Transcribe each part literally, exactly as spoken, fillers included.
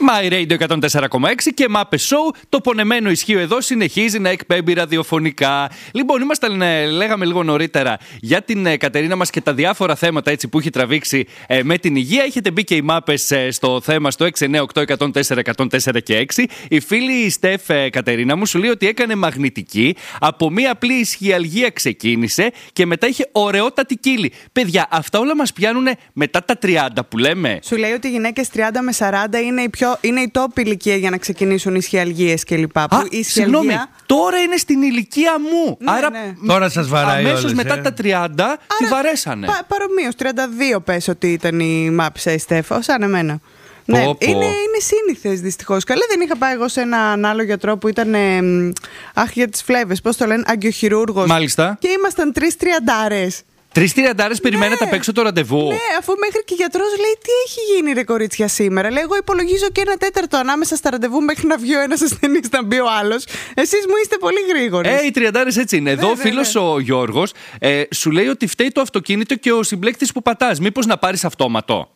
My Radio εκατόν τέσσερα κόμμα έξι και Muppet Show. Το πονεμένο ισχύο εδώ συνεχίζει να εκπέμπει ραδιοφωνικά. Λοιπόν, ήμασταν, λέγαμε λίγο νωρίτερα για την Κατερίνα μας και τα διάφορα θέματα έτσι, που έχει τραβήξει ε, με την υγεία. Έχετε μπει και οι Muppets ε, στο θέμα στο έξι εννιά οκτώ εκατόν τέσσερα εκατόν τέσσερα και έξι. Η φίλη η Στεφ, ε, Κατερίνα μου, σου λέει ότι έκανε μαγνητική. Από μία απλή ισχυαλγία ξεκίνησε και μετά είχε ωραιότατη κύλη. Παιδιά, αυτά όλα μας πιάνουν μετά τα τριάντα που λέμε. Σου λέει ότι οι γυναίκες τριάντα με σαράντα είναι η, πιο, είναι η top ηλικία για να ξεκινήσουν ισχυαλγίες κλπ. Α, συγγνώμη, τώρα είναι στην ηλικία μου. Ναι, άρα ναι. Τώρα σας βαράει αμέσως όλες, μετά ε. τα τριάντα Άρα, τη βαρέσανε. Πα, παρομοίως, τριάντα δύο πες ότι ήταν η Muppets, η Στέφα, σαν εμένα. Πω, Ναι, πω. είναι, είναι σύνηθες δυστυχώς. Καλά, δεν είχα πάει εγώ σε έναν άλλο γιατρό που ήταν. Ε, αχ, για τις φλέβες, πώς το λένε, αγκιοχειρούργος. Μάλιστα. Και ήμασταν τρεις τριαντάρες. Τρεις τριαντάρες περιμένετε απ' έξω το ραντεβού. Ναι, αφού μέχρι και ο γιατρός λέει τι έχει γίνει ρε κορίτσια σήμερα. Λέει, εγώ υπολογίζω και ένα τέταρτο ανάμεσα στα ραντεβού μέχρι να βγει ο ένας ασθενής να μπει ο άλλος. Εσείς μου είστε πολύ γρήγοροι. Ε, οι τριαντάρες έτσι είναι. Εδώ ο ναι, φίλος ναι. ο Γιώργος ε, σου λέει ότι φταίει το αυτοκίνητο και ο συμπλέκτης που πατάς. Μήπως να πάρεις αυτόματο.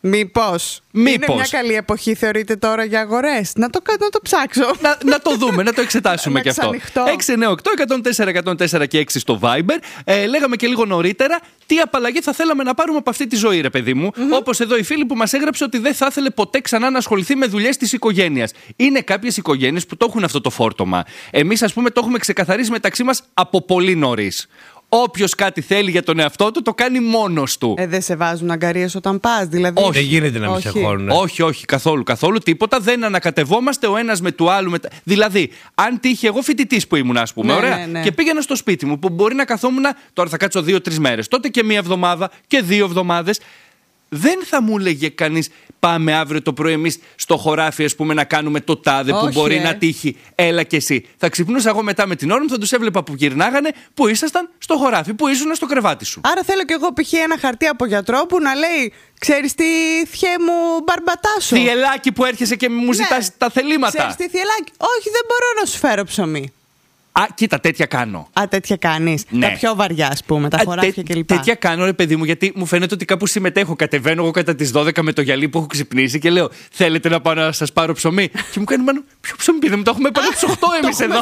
Μήπως. Μήπως. Είναι μια καλή εποχή, θεωρείτε τώρα για αγορές. Να το, να το ψάξω. Να, να το δούμε, να το εξετάσουμε Να και αυτό. ξανοιχτώ. έξι εννιά οκτώ εκατόν τέσσερα εκατόν τέσσερα και έξι στο Viber. Ε, λέγαμε και λίγο νωρίτερα τι απαλλαγή θα θέλαμε να πάρουμε από αυτή τη ζωή, ρε παιδί μου. Mm-hmm. Όπως εδώ η φίλη που μας έγραψε ότι δεν θα ήθελε ποτέ ξανά να ασχοληθεί με δουλειές της οικογένειας. Είναι κάποιες οικογένειες που το έχουν αυτό το φόρτωμα. Εμείς, ας πούμε, το έχουμε ξεκαθαρίσει μεταξύ μας από πολύ νωρίς. Όποιος κάτι θέλει για τον εαυτό του, το κάνει μόνος του. Ε, δεν σε βάζουν αγκαρίες όταν πας, δηλαδή. Όχι. Δεν γίνεται να μην σε χώνουν. Όχι, όχι, καθόλου, καθόλου τίποτα. Δεν ανακατευόμαστε ο ένας με του άλλου. Με... Δηλαδή, αν τύχει, εγώ φοιτητής που ήμουν, ας πούμε, Ναι, ωραία, ναι, ναι. και πήγαινα στο σπίτι μου που μπορεί να καθόμουν. Τώρα θα κάτσω δύο-τρεις μέρες. Τότε και μία εβδομάδα και δύο εβδομάδες. Δεν θα μου έλεγε κανείς πάμε αύριο το πρωί εμείς στο χωράφι, ας πούμε, να κάνουμε το τάδε που Όχι, μπορεί ε. να τύχει. Έλα κι εσύ. Θα ξυπνούσα εγώ μετά με την ώρα μου, θα τους έβλεπα που γυρνάγανε, που ήσασταν στο χωράφι, που ήσουν στο κρεβάτι σου. Άρα θέλω κι εγώ π.χ. ένα χαρτί από γιατρό που να λέει, ξέρεις τι, θιέ μου, μπαρμπατάσω. Θιελάκι που έρχεσαι και μου ζητάς τα θελήματα. Ξέρεις τι, θιελάκι. Όχι, δεν μπορώ να σου φέρω ψωμί. Α, κοίτα, τέτοια κάνω. Α, τέτοια κάνεις. Ναι. Τα πιο βαριά, ας πούμε, τα Α, χωράφια τέ- κλπ. Τέτοια κάνω, ρε παιδί μου, γιατί μου φαίνεται ότι κάπου συμμετέχω. Κατεβαίνω εγώ κατά τις δώδεκα με το γυαλί που έχω ξυπνήσει και λέω: θέλετε να πάω να σας πάρω ψωμί? Και μου κάνει μάλλον, ποιο ψωμί πήραμε, το έχουμε πάρει από τις οκτώ εμείς εδώ.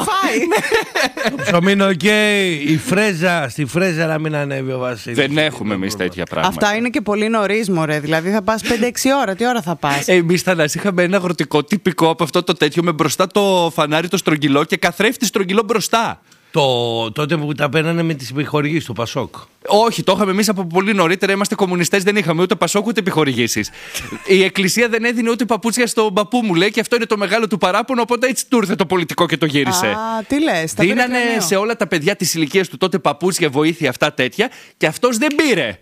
Το ψωμί είναι οκ. Η φρέζα, στη φρέζα να μην ανέβει ο Βασίλης. Δεν έχουμε εμείς τέτοια πράγματα. Αυτά είναι και πολύ νωρίς, μωρέ. Δηλαδή θα πας πέντε έξι ώρα. Τι ώρα θα πας? Εμείς Θανάση είχαμε ένα αγροτικό τυπικό από αυτό το τέτοιο με μπροστά το φανάρι το στρογγυλό και καθρέφτη στρογγυλό μπροστά. Το, τότε που τα παίρνανε με τις επιχορηγήσεις του Πασόκ. Όχι, το είχαμε εμείς από πολύ νωρίτερα. Είμαστε κομμουνιστές, δεν είχαμε ούτε Πασόκ ούτε επιχορηγήσεις. Η εκκλησία δεν έδινε ούτε παπούτσια στον παππού μου, λέει, και αυτό είναι το μεγάλο του παράπονο. Οπότε έτσι του ήρθε το πολιτικό και το γύρισε. Α, τι λες, τα πήρε Δίνανε κρανίο. σε όλα τα παιδιά της ηλικίας του τότε παπούτσια, βοήθεια, αυτά τέτοια, και αυτός δεν πήρε.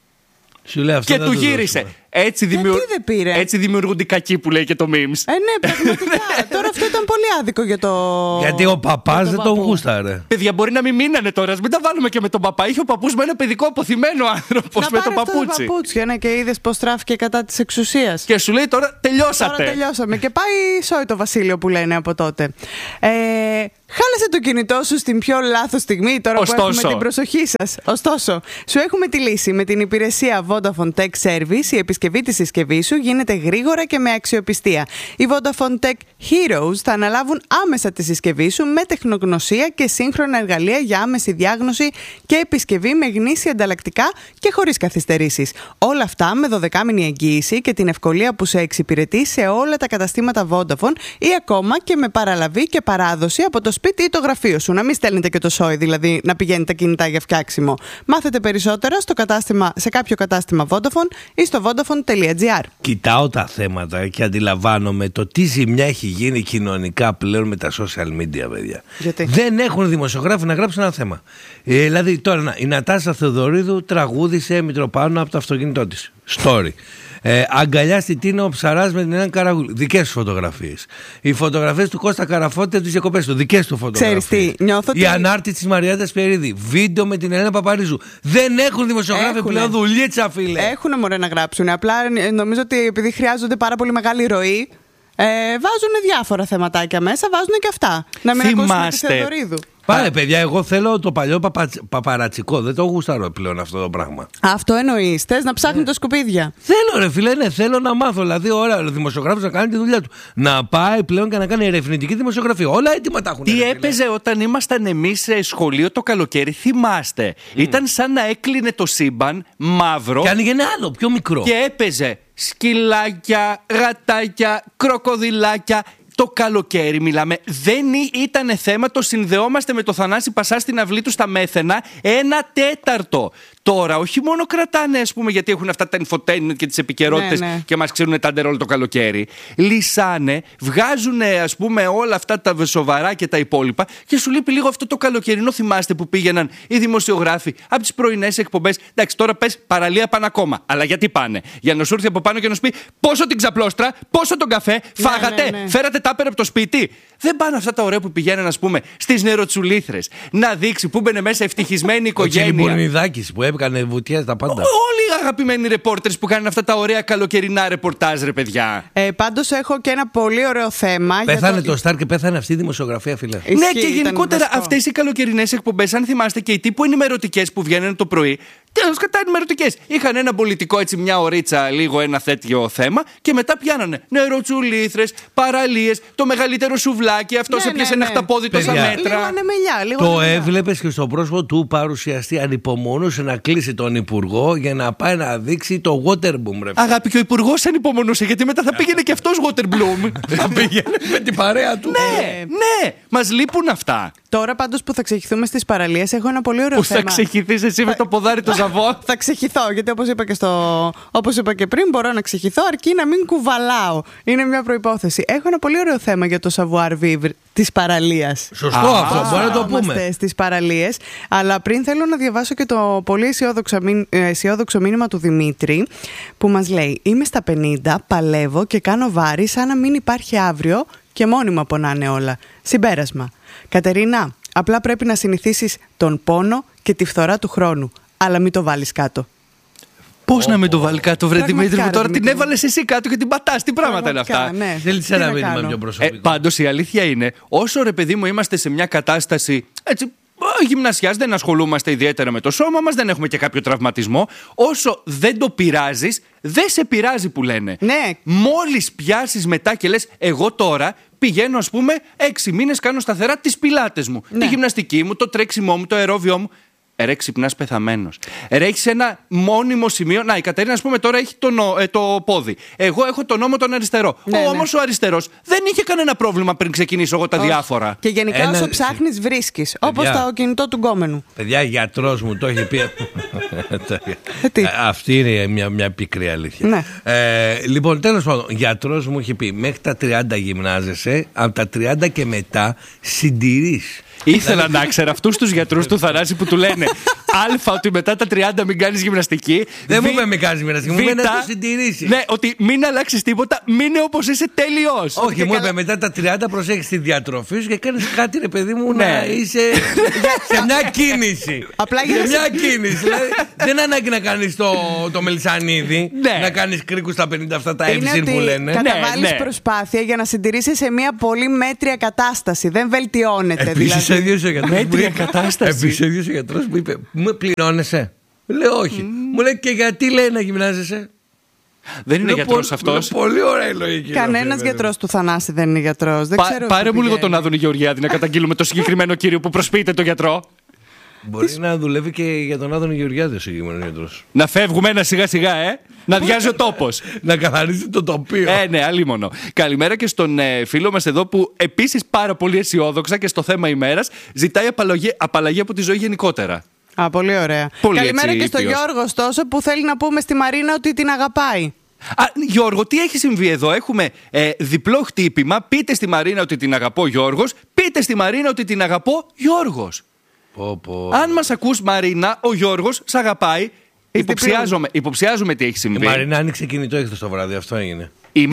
Σου λέει, αυτό Και δεν του το γύρισε. δώσουμε. Έτσι, δημιου... δεν πήρε? Έτσι δημιουργούνται οι κακοί που λέει και το memes. Ε, ναι, πραγματικά. Τώρα αυτό ήταν πολύ άδικο για το. Γιατί ο παπάς για δεν παππού. τον γούσταρε. Παιδιά, μπορεί να μην μείνανε τώρα. Ας μην τα βάλουμε και με τον παπά. Είχε ο παππούς με ένα παιδικό αποθυμένο άνθρωπο Να με το πάρε αυτά τα παπούτσι. παπούτσια, ναι, και είδες πως τράφηκε κατά της εξουσίας. Και σου λέει τώρα τελειώσατε. Τώρα τελειώσαμε. Και πάει σόι το Βασίλειο που λένε από τότε. Ε, χάλασε το κινητό σου στην πιο λάθος στιγμή, τώρα Ωστόσο. που έχουμε την προσοχή σας. Ωστόσο, σου έχουμε τη λύση. Με την υπηρεσία Vodafone Tech Service, η επισκευή της συσκευής σου γίνεται γρήγορα και με αξιοπιστία. Οι Vodafone Tech Heroes θα αναλάβουν άμεσα τη συσκευή σου με τεχνογνωσία και σύγχρονα εργαλεία για άμεση διάγνωση και επισκευή με γνήσια ανταλλακτικά και χωρίς καθυστερήσεις. Όλα αυτά με δωδεκάμηνη εγγύηση και την ευκολία που σε εξυπηρετεί σε όλα τα καταστήματα Vodafone ή ακόμα και με παραλαβή και παράδοση από το σπίτι ή το γραφείο σου. Να μην στέλνετε και το σόι, δηλαδή να πηγαίνει τα κινητά για φτιάξιμο. Μάθετε περισσότερα στο κατάστημα, σε κάποιο κατάστημα Vodafone ή στο vodafone τελεία gr. Κοιτάω τα θέματα και αντιλαμβάνομαι το τι ζημιά έχει γίνει κοινωνικά πλέον με τα social media, παιδιά. Γιατί? Δεν έχουν δημοσιογράφοι να γράψουν ένα θέμα. Ε, δηλαδή τώρα η Νατάσα Θεοδωρίδου τραγούδισε Μητροπάνο από το αυτοκίνητό της. Story. Ε, αγκαλιά στη Τίνα ο Ψαράς με την Ελένη Καραγούλη. Δικές του φωτογραφίες. Οι φωτογραφίες του Κώστα Καραφώτη από τις διακοπές του. Δικές του φωτογραφίες. Ξέρεις τι, νιώθω Η ότι- ανάρτηση της Μαριάννας Περίδη. Βίντεο με την Ελένα Παπαρίζου. Δεν έχουν δημοσιογράφοι Έχουνε. πλέον δουλίτσα, φίλε. Έχουν μωρέ να γράψουν. Απλά ε, νομίζω ότι επειδή χρειάζονται πάρα πολύ μεγάλη ροή, ε, βάζουν διάφορα θεματάκια μέσα, βάζουν και αυτά. Να μην ακούσουμε τη Θυμάστε, Θεοδωρίδου. Πάνε, παιδιά, εγώ θέλω το παλιό παπα... παπαρατσικό. Δεν το γουστάρω πλέον αυτό το πράγμα. Αυτό εννοεί. Θε να ψάχνει yeah. τα σκουπίδια. Θέλω, ρε φίλε, ναι, θέλω να μάθω. Δηλαδή, ώρα ο δημοσιογράφος να κάνει τη δουλειά του. Να πάει πλέον και να κάνει ερευνητική δημοσιογραφία. Όλα έτοιμα τα έχουν. Τι ρε, έπαιζε όταν ήμασταν εμείς σε σχολείο το καλοκαίρι, θυμάστε. Mm. Ήταν σαν να έκλεινε το σύμπαν μαύρο. Και άνοιγε ένα άλλο, πιο μικρό. Και έπαιζε σκυλάκια, γατάκια, κροκοδιλάκια. Το καλοκαίρι μιλάμε, δεν ήταν θέμα, το συνδεόμαστε με το Θανάση Πασά στην αυλή του στα Μέθαινα ένα τέταρτο. Τώρα όχι μόνο κρατάνε, ας πούμε, γιατί έχουν αυτά τα infotainment και τις επικαιρότητες ναι, ναι. και μας ξέρουν τάντερ όλο το καλοκαίρι. Λυσάνε, βγάζουν, ας πούμε, όλα αυτά τα σοβαρά και τα υπόλοιπα και σου λείπει λίγο αυτό το καλοκαιρινό. Θυμάστε που πήγαιναν οι δημοσιογράφοι από τις πρωινές εκπομπές. Εντάξει, τώρα πες παραλία πάνε ακόμα. Αλλά γιατί πάνε? Για να σου έρθει από πάνω και να σου πει πόσο την ξαπλώστρα, πόσο τον καφέ, φάγατε, ναι, ναι, ναι. φέρατε τάπερ από το σπίτι. Δεν πάνε αυτά τα ωραία που πηγαίνουν, ας πούμε, στις νεροτσουλήθρες. Να δείξει που μπαινε μέσα ευτυχισμένη οικογένεια. Που έκανε βουτιές τα πάντα. Όλοι οι αγαπημένοι ρεπόρτερς που κάνουν αυτά τα ωραία καλοκαιρινά ρεπορτάζ, ρε παιδιά. Ε, πάντως έχω και ένα πολύ ωραίο θέμα. Πέθανε το... το Σταρ και πέθανε αυτή η δημοσιογραφία, φίλε. Ισχύει, ναι, και γενικότερα αυτές οι καλοκαιρινές εκπομπές, αν θυμάστε, και οι τύπου ενημερωτικές που βγαίνουν το πρωί. Τέλος κατά ενημερωτικές. Είχαν ένα πολιτικό, έτσι, μια ωρίτσα, λίγο ένα τέτοιο θέμα και μετά πιάνανε νεροτσουλήθρες, παραλίες, το μεγαλύτερο σουβλάκι, αυτό ναι, έπιασε ναι, ναι. ένα χταπόδι τόσα μέτρα. Λίγο ανεμελιά, λίγο το έβλεπες και στο πρόσωπο του παρουσιαστή ανυπομονούσε να κλείσει τον υπουργό για να πάει να δείξει το waterboom, ρε. Αγάπη, και ο υπουργός ανυπομονούσε, γιατί μετά θα πήγαινε και αυτός waterbloom. Θα πήγαινε με την παρέα του. Ναι, ναι, μας λείπουν αυτά. Τώρα πάντως που θα ξεχυθούμε στις παραλίες, έχω ένα πολύ ωραίο που θέμα. Που θα ξεχυθείς εσύ με το ποδάρι το ζαβό. Θα ξεχυθώ, γιατί όπως είπα, και στο... όπως είπα και πριν, μπορώ να ξεχυθώ αρκεί να μην κουβαλάω. Είναι μια προϋπόθεση. Έχω ένα πολύ ωραίο θέμα για το savoir vivre της παραλίας. Σωστό Α, αυτό, μπορεί να το πούμε. Στις παραλίες. Αλλά πριν θέλω να διαβάσω και το πολύ αισιόδοξο, αισιόδοξο μήνυμα του Δημήτρη, που μας λέει: είμαι στα πενήντα, παλεύω και κάνω βάρη σαν να μην υπάρχει αύριο και μόνιμα πονάνε όλα. Συμπέρασμα. Κατερίνα, απλά πρέπει να συνηθίσεις τον πόνο και τη φθορά του χρόνου. Αλλά μην το βάλεις κάτω. Πώς oh, να μην το βάλει κάτω, βρε Δημήτρη μου, τώρα την έβαλες εσύ κάτω και την πατάς. Τι πράγματα είναι αυτά. Ναι. Θέλεις ένα μήνυμα πιο προσωπικό. Ε, πάντως η αλήθεια είναι, όσο ρε παιδί μου είμαστε σε μια κατάσταση έτσι γυμνασιάς, δεν ασχολούμαστε ιδιαίτερα με το σώμα μας, δεν έχουμε και κάποιο τραυματισμό. Όσο δεν το πειράζεις, δεν σε πειράζει που λένε. Ναι. Μόλις πιάσεις μετά και λες, εγώ τώρα πηγαίνω, ας πούμε, έξι μήνες κάνω σταθερά τις πιλάτες μου, ναι. τη γυμναστική μου, το τρέξιμό μου, το αερόβιό μου. Ρε, ξυπνάς πεθαμένος. Ρε, έχεις ένα μόνιμο σημείο. Να, η Κατερίνα, ας πούμε, τώρα έχει το, νο, ε, το πόδι. Εγώ έχω τον ώμο τον αριστερό. Ναι, ο όμως ναι. ο αριστερός δεν είχε κανένα πρόβλημα πριν ξεκινήσω εγώ τα Όχι. διάφορα. Και γενικά ένα... όσο ψάχνεις βρίσκεις. Όπως το κινητό του γκόμενου. Παιδιά, γιατρός μου το έχει πει. ε, Αυτή είναι μια, μια πικρή αλήθεια. Ναι. Ε, λοιπόν, τέλος πάντων, γιατρός μου έχει πει: μέχρι τα τριάντα γυμνάζεσαι, από τα τριάντα και μετά συντηρείς. Ήθελα να ξέρω αυτούς τους γιατρούς του Θανάση που του λένε Α, ότι μετά τα τριάντα μην κάνεις γυμναστική. Δεν μου είπε μην κάνεις γυμναστική, μου είπε να το συντηρήσεις. Ναι, ότι μην αλλάξεις τίποτα, μείνε όπως είσαι τελειώς. Όχι, μου είπε μετά τα τριάντα προσέχεις τη διατροφή σου και κάνεις κάτι, ρε παιδί μου, να είσαι σε μια κίνηση. Απλά σε μια κίνηση. Δηλαδή, δεν ανάγκη να κάνεις το μελισανίδι, να κάνεις κρίκους στα πενήντα, αυτά τα έμψιν που λένε. Καταβάλεις προσπάθεια για να συντηρήσεις σε μια πολύ μέτρια κατάσταση. Δεν βελτιώνεται δηλαδή. Μέτρια κατάσταση. Επίσης ο ίδιος ο γιατρός μου είπε: μου πληρώνεσαι? Λέω όχι. Mm. Μου λέει: και γιατί λέει να γυμνάζεσαι? Δεν είναι γιατρός αυτός. Πολύ ωραία η λογική. Κανένας γιατρός του Θανάση δεν είναι γιατρός. Δεν Πα, ξέρω πάρε μου λίγο τον Άδωνη Γεωργιάδη να καταγγείλουμε το συγκεκριμένο κύριο που προσποιείται το γιατρό. Μπορεί Τις... να δουλεύει και για τον Άδωνη Γεωργιάδη ο συγκεκριμένος γιατρός. Να φεύγουμε ένα σιγά σιγά, ε! Να διάζει ο τόπος. Να καθαρίζει το τοπίο. Ε, ναι, αλίμονο. Καλημέρα και στον ε, φίλο μας εδώ που επίσης πάρα πολύ αισιόδοξα και στο θέμα ημέρας ζητάει απαλλαγή, απαλλαγή από τη ζωή γενικότερα. Α, πολύ ωραία. Πολύ Καλημέρα έτσι, και στον Γιώργο, ωστόσο, που θέλει να πούμε στη Μαρίνα ότι την αγαπάει. Α, Γιώργο, τι έχει συμβεί εδώ? Έχουμε ε, διπλό χτύπημα. Πείτε στη Μαρίνα ότι την αγαπώ, Γιώργος. Πείτε στη Μαρίνα ότι την αγαπώ, Γιώργος. Πω, πω. Αν μας ακούς, Μαρίνα, ο Γιώργος σ' αγαπάει. Υποψιάζομαι, υποψιάζομαι τι έχει συμβεί. Η Μαρίνα άνοιξε κινητό εχθές το βράδυ, αυτό έγινε. Η Μα...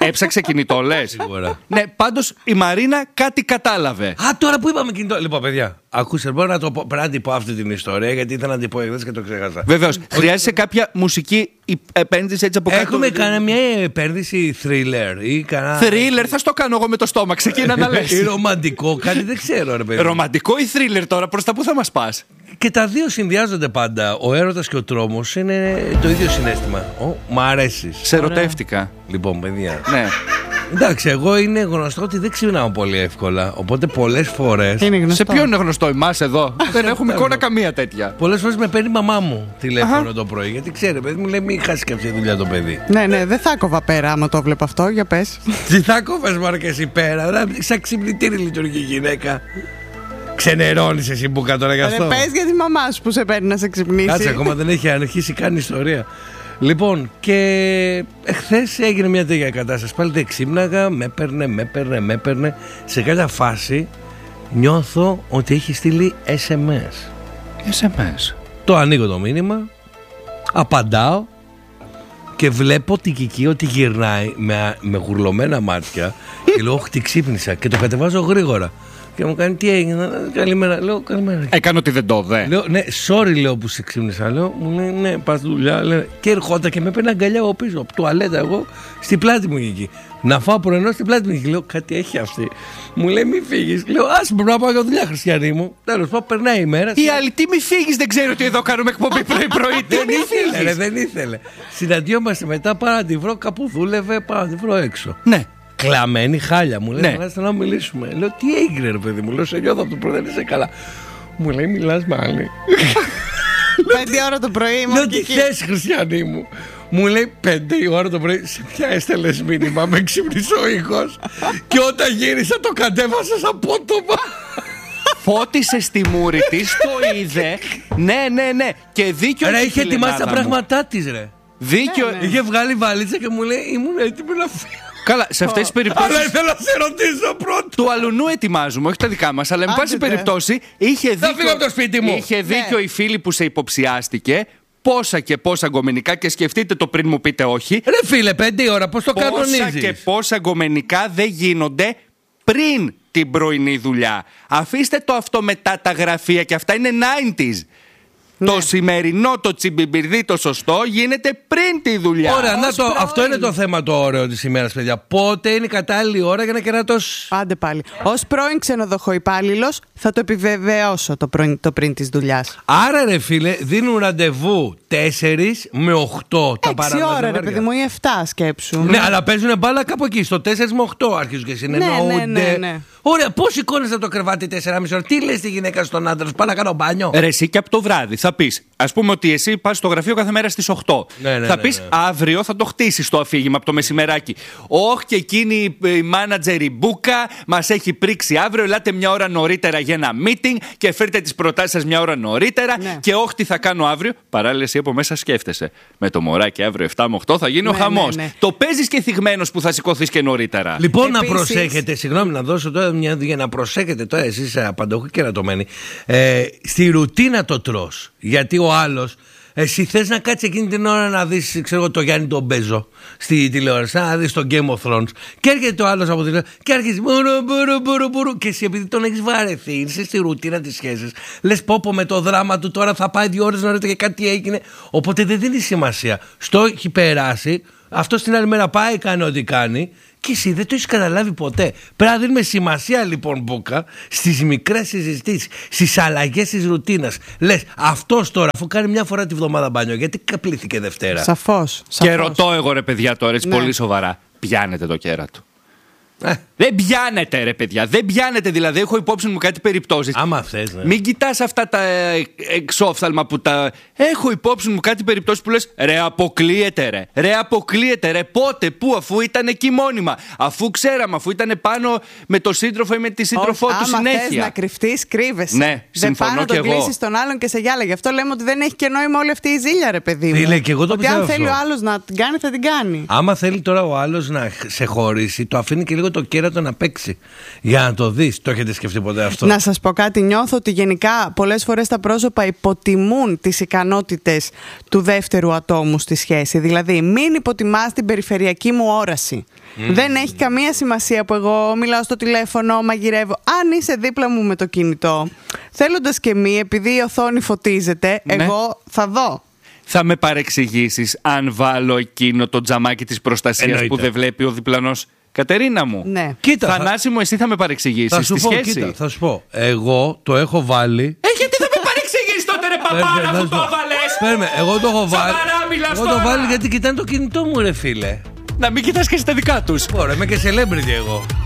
Έψαξε κινητό, λες. Σίγουρα. Ναι, πάντως η Μαρίνα κάτι κατάλαβε. Α, τώρα που είπαμε κινητό. Λοιπόν, παιδιά, ακούστε, μπορώ να το πω, πρέπει να την πω αυτή την ιστορία, γιατί ήθελα να την πω εχθές και το ξέχασα. Βεβαίως. Χρειάζεσαι κάποια μουσική επένδυση έτσι από κάτω. Έχουμε κανένα μια επένδυση thriller ή κανένα. Thriller, θα στο κάνω εγώ με το στόμα. Ξεκίνα να λες. Ή ρομαντικό, κάτι δεν ξέρω, ρε παιδί. Ρομαντικό ή thriller τώρα, προς τα πού θα μας πας? Και τα δύο συνδυάζονται πάντα. Ο έρωτας και ο τρόμος είναι το ίδιο συναίσθημα. Ω, μ' αρέσεις. Σε ερωτεύτηκα. Λοιπόν, παιδιά. Ναι. Εντάξει, εγώ είναι γνωστό ότι δεν ξυπνάω πολύ εύκολα. Οπότε πολλές φορές. Είναι γνωστό. Σε ποιον είναι γνωστό, εμάς εδώ? Δεν έχουμε εικόνα καμία τέτοια. Πολλές φορές με παίρνει η μαμά μου τηλέφωνο Αχα. το πρωί. Γιατί ξέρει, παιδί μου λέει, μην χάσει κάποια δουλειά το παιδί. Ναι, ναι, δεν θα κόβα πέρα άμα το βλέπω αυτό, για πες. Τι θα κόβες μωρέ και εσύ πέρα? Να σαν ξυπνητήρι λειτουργεί η γυναίκα. Ξενερώνεις εσύ μπουκα τώρα γι' αυτό. Ρε, πες για τη μαμά σου που σε παίρνει να σε ξυπνήσει. Κάτσε, ακόμα δεν έχει αρχίσει καν ιστορία. Λοιπόν, και εχθές έγινε μια τέτοια κατάσταση. Πάλι δεν ξύπναγα, με έπαιρνε, με έπαιρνε, με έπαιρνε. Σε κάποια φάση νιώθω ότι έχει στείλει ες εμ ες. ες εμ ες. Το ανοίγω το μήνυμα, απαντάω και βλέπω την Κική ότι γυρνάει με, με γουρλωμένα μάτια και λέω, όχι, τι ξύπνησα, και το κατεβάζω γρήγορα. Και μου κάνει, τι έγινε? Καλημέρα. Λέω, καλημέρα. Έκανε ότι δεν το δε. Λέω, ναι, sorry, λέω που σε ξύπνησα. Λέω, μου λέει, ναι, πας δουλειά. Λέω, και ερχόταν και με έπαιρνε αγκαλιά από πίσω, από τουαλέτα, εγώ στην πλάτη μου εκεί. Να φάω πρωινό στην πλάτη μου εκεί. Λέω, κάτι έχει αυτή. Μου λέει, μη φύγεις. Λέω, άσε, μπορώ να πάω για δουλειά, Χριστιανή μου. Τέλος πάντων, περνάει η μέρα. Η άλλη, τι μη φύγεις, δεν ξέρω ότι εδώ κάνουμε εκπομπή πρωί-πρωί. Τι Δεν μη ήθελε, ρε, φύγεις. δεν ήθελε. Συναντιόμαστε μετά, πάω να τη βρω κάπου δούλευε, πάω να τη βρω έξω. Ναι. Κλαμμένη χάλια μου λέει, Ναι. ναι. να μιλήσουμε. Λέω, τι έγινε ρε παιδί μου? Λέω, σε νιώθω από το πρωί, δεν είσαι καλά. Μου λέει, μιλάς με άλλη. Πέντε ώρα το πρωί ήμουν Λέω, και τι εκεί. θες Χριστιανή μου? Μου λέει, πέντε η ώρα το πρωί, σε ποια έστελες μήνυμα? Με ξύπνησε ο ήχος. Και όταν γύρισα το κατέβασες απότομα. Φώτισε στη μούρη της, το είδε. Ναι, ναι, ναι. Και δίκιο Ρε, έχει είχε η ετοιμάσει τα Λενάδα μου. πράγματά της ρε. Δίκιο. Ναι, ναι. Είχε βγάλει βαλίτσα και μου λέει, ήμουν έτοιμη να φύγω. Καλά, σε αυτές τις περιπτώσεις. Αλλά ήθελα να σε ρωτήσω πρώτα. Του αλουνού ετοιμάζουμε, όχι τα δικά μας. Αλλά, εν Άντε, πάση τε. περιπτώσει, είχε δίκιο. φύγω από το σπίτι μου. Είχε δίκιο η φίλη που σε υποψιάστηκε. Πόσα και πόσα γκομενικά, και σκεφτείτε το πριν μου πείτε όχι. Ρε φίλε, πέντε η ώρα, πώς το Πόσα κανονίζεις? και πόσα γκομενικά δεν γίνονται πριν την πρωινή δουλειά. Αφήστε το αυτό μετά τα γραφεία, και αυτά είναι ενενήντα. Το σημερινό, το τσιμπιμπιρδί, το σωστό, γίνεται πριν τη δουλειά. Ωραία, να Ως το, πρώην. αυτό είναι το θέμα το ωραίο της ημέρας, παιδιά. Πότε είναι η κατάλληλη ώρα για να κερατώσεις? Πάντε πάλι. Ως πρώην ξενοδοχοϊπάλληλος θα το επιβεβαιώσω το, πρωί, το πριν της δουλειάς. Άρα ρε φίλε, δίνουν ραντεβού τέσσερις με οκτώ τα Έξι παράνομα ώρα ρε ζευγάρια. παιδί μου ή εφτά σκέψου. Ναι, αλλά παίζουν μπάλα κάπου εκεί, στο τέσσερα με οκτώ αρχίζουν και συνεννοούνται. Ναι, ναι, ναι, ναι. Ωραία, πώς σηκώνεσαι από το κρεβάτι τέσσερα και μισή ώρα? Τι λες στη γυναίκα στον άντρα σου? Πάω να κάνω μπάνιο. Ρε, εσύ και από το βράδυ θα πεις, ας πούμε ότι εσύ πας στο γραφείο κάθε μέρα στις οκτώ. Ναι, ναι, θα ναι, πεις ναι. αύριο θα το χτίσεις το αφήγημα από το μεσημεράκι. Όχι, και εκείνη η μάνατζερ η Μπούκα μας έχει πρίξει αύριο. Ελάτε μια ώρα νωρίτερα για ένα meeting και φέρτε τις προτάσεις σας μια ώρα νωρίτερα. Ναι. Και όχι, τι θα κάνω αύριο. Παράλληλα, εσύ από μέσα σκέφτεσαι. Με το μωράκι αύριο επτά με οκτώ θα γίνει ο Ναι, χαμός. ναι, ναι. Το παίζεις και θυγμένος που θα σηκωθείς και νωρίτερα. Λοιπόν, Επίσης- να προσέχετε, συγγνώμη να δώσω τώρα μια για να προσέχετε τώρα εσείς απαντοχοί κερατωμένοι. Ε, στη ρουτίνα το τρως. Γιατί ο άλλος, εσύ θες να κάτσεις εκείνη την ώρα να δεις, ξέρω εγώ, το Γιάννη τον Μπέζο στη τηλεόραση, να δεις το Game of Thrones. Και έρχεται ο άλλος από τη τηλεόραση και αρχίζει μπουρου, μπουρου, μπουρου, μπουρου. Και εσύ, επειδή τον έχεις βαρεθεί, είσαι στη ρουτίνα της σχέσης, λες πω πω με το δράμα του τώρα θα πάει δύο ώρες νωρίτερα και κάτι έγινε. Οπότε δεν δίνει σημασία. Στο έχει περάσει, αυτό την άλλη μέρα πάει, κάνει ό,τι κάνει. Και εσύ δεν το έχεις καταλάβει ποτέ. Πρέπει να δίνουμε σημασία λοιπόν, Μπούκα, στις μικρές συζητήσεις, στις αλλαγές της ρουτίνας. Λες, αυτός τώρα, αφού κάνει μια φορά τη βδομάδα μπάνιο, γιατί καπλήθηκε Δευτέρα? Σαφώς. Και σαφώς. ρωτώ εγώ ρε παιδιά τώρα, έτσι Ναι. πολύ σοβαρά. Πιάνετε το κέρατο? Ε, Δεν πιάνετε ρε παιδιά, δεν πιάνετε. Δηλαδή, έχω υπόψη μου κάτι περιπτώσεις. άμα θες, ναι. Μην κοιτάς αυτά τα ε, εξόφθαλμα που τα. Έχω υπόψη μου κάτι περιπτώσεις που λες ρε, αποκλείεται ρε. Ρε, αποκλείεται ρε. Πότε, πού, αφού ήταν εκεί μόνιμα. Αφού ξέραμε, αφού ήταν πάνω με το σύντροφο ή με τη σύντροφό Όχι, του άμα θες συνέχεια. να κρυφτείς, κρύβεσαι. Ναι, δεν συμφωνώ πάει να κι τον εγώ. κλείσεις τον άλλον και σε γυάλα. Γι' αυτό λέμε ότι δεν έχει και νόημα όλη αυτή η ζήλια, ρε παιδί μου. Φίλε, και εγώ το ότι αν πιστεύω θέλει αυτό. ο άλλος να την κάνει, θα την κάνει. Άμα θέλει τώρα ο άλλος να σε χωρίσει, το αφήνει και λίγο το κέρατο να παίξει. Για να το δεις. Το έχετε σκεφτεί ποτέ αυτό? Να σας πω κάτι, νιώθω ότι γενικά πολλές φορές τα πρόσωπα υποτιμούν τις ικανότητες του δεύτερου ατόμου στη σχέση. Δηλαδή, μην υποτιμάς την περιφερειακή μου όραση. Mm. Δεν έχει καμία σημασία που εγώ μιλάω στο τηλέφωνο, μαγειρεύω. Αν είσαι δίπλα μου με το κινητό, θέλοντας και μη, επειδή η οθόνη φωτίζεται, ναι. εγώ θα δω. Θα με παρεξηγήσεις αν βάλω εκείνο το τζαμάκι της προστασίας Εννοείται. που δεν βλέπει ο διπλανός? Κατερίνα μου, ναι. Κοίτα, Θανάση θα... μου, εσύ θα με παρεξηγήσεις θα σου στη πω, σχέση. Κοίτα, θα σου πω, εγώ το έχω βάλει. Ε, γιατί θα με παρεξηγήσεις τότε ρε παπάρα που το έβαλες? Πέρμε, εγώ το έχω βάλει. Εγώ το βάλει γιατί κοιτάνε το κινητό μου ρε φίλε. Να μην κοιτάς και στα δικά τους. Ωραία, είμαι και celebrity εγώ.